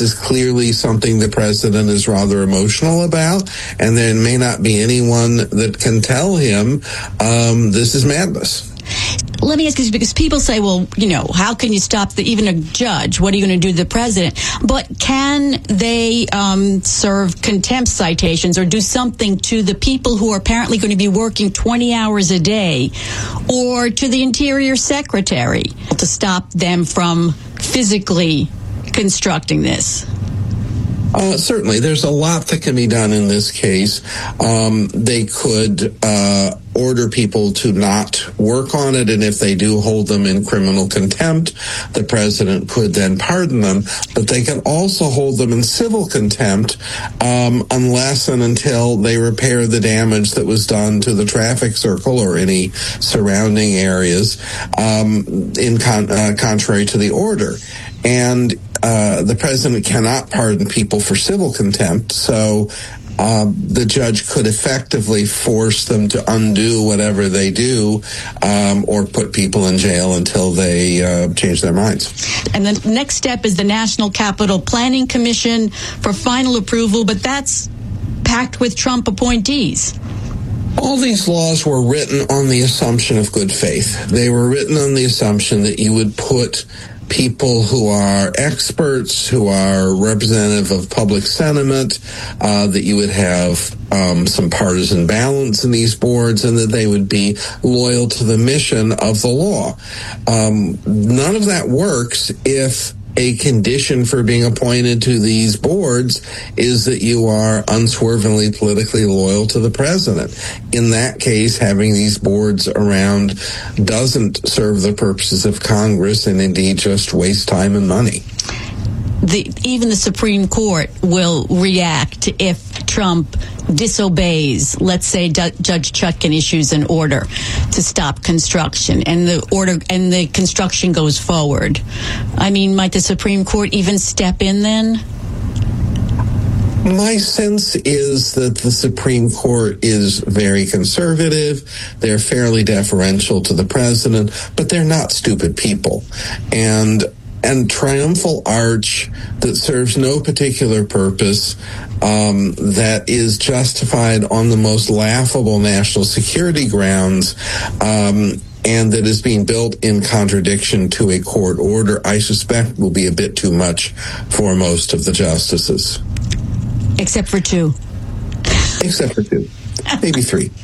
is clearly something the president is rather emotional about, and there may not be anyone that can tell him this is madness. Let me ask you, because people say, well, how can you stop even a judge? What are you going to do to the president? But can they serve contempt citations or do something to the people who are apparently going to be working 20 hours a day, or to the Interior Secretary, to stop them from physically constructing this? Certainly, there's a lot that can be done in this case. They could order people to not work on it, and if they do hold them in criminal contempt, the president could then pardon them. But they can also hold them in civil contempt unless and until they repair the damage that was done to the traffic circle or any surrounding areas, contrary to the order. And the president cannot pardon people for civil contempt, so the judge could effectively force them to undo whatever they do, or put people in jail until they change their minds. And the next step is the National Capital Planning Commission for final approval, but that's packed with Trump appointees. All these laws were written on the assumption of good faith. They were written on the assumption that you would put people who are experts, who are representative of public sentiment, that you would have some partisan balance in these boards, and that they would be loyal to the mission of the law. None of that works if a condition for being appointed to these boards is that you are unswervingly politically loyal to the president. In that case, having these boards around doesn't serve the purposes of Congress, and indeed just waste time and money. Even the Supreme Court will react if Trump disobeys. Let's say Judge Chutkan issues an order to stop construction, and the construction goes forward. I mean, might the Supreme Court even step in then? My sense is that the Supreme Court is very conservative. They're fairly deferential to the president, but they're not stupid people. And triumphal arch that serves no particular purpose, that is justified on the most laughable national security grounds, and that is being built in contradiction to a court order, I suspect will be a bit too much for most of the justices. Except for two. Except for two. Maybe three.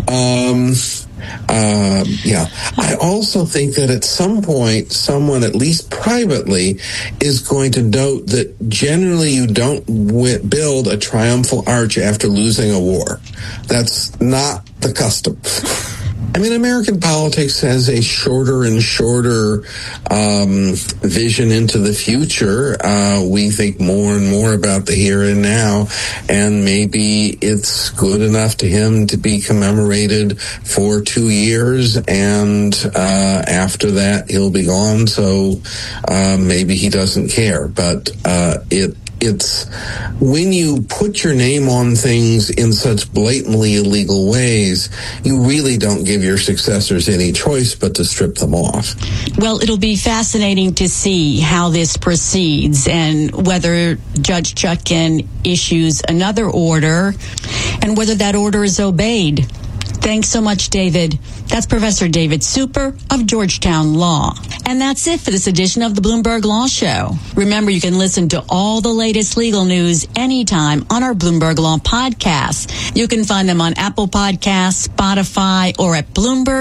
I also think that at some point, someone, at least privately, is going to note that generally you don't build a triumphal arch after losing a war. That's not the custom. I mean, American politics has a shorter and shorter vision into the future. We think more and more about the here and now, and maybe it's good enough to him to be commemorated for 2 years, and after that he'll be gone, so maybe he doesn't care. But it's when you put your name on things in such blatantly illegal ways, you really don't give your successors any choice but to strip them off. Well, it'll be fascinating to see how this proceeds and whether Judge Chutkan issues another order and whether that order is obeyed. Thanks so much, David. That's Professor David Super of Georgetown Law. And that's it for this edition of the Bloomberg Law Show. Remember, you can listen to all the latest legal news anytime on our Bloomberg Law podcasts. You can find them on Apple Podcasts, Spotify, or at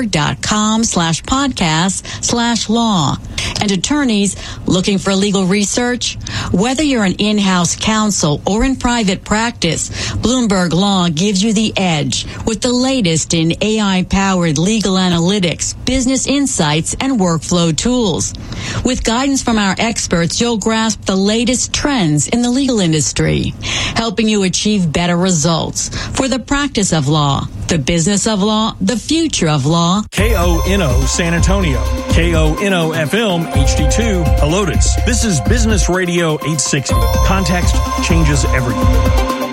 Bloomberg.com/podcast/law. And attorneys looking for legal research? Whether you're an in-house counsel or in private practice, Bloomberg Law gives you the edge with the latest in AI-powered legal analytics, business insights, and workflow tools. With guidance from our experts, you'll grasp the latest trends in the legal industry, helping you achieve better results for the practice of law, the business of law, the future of law. KONO San Antonio, KONO FM HD2 Helotes. This is Business Radio 860. Context changes everything.